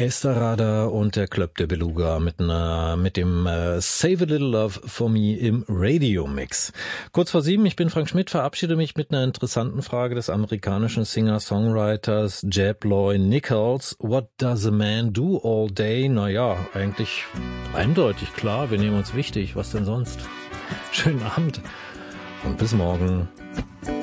Esther Rada und der Club de Beluga mit dem Save a Little Love for Me im Radio-Mix. Kurz vor 7, ich bin Frank Schmidt, verabschiede mich mit einer interessanten Frage des amerikanischen Singer-Songwriters Jeb Loy Nichols. What does a man do all day? Naja, eigentlich eindeutig klar, wir nehmen uns wichtig. Was denn sonst? Schönen Abend und bis morgen.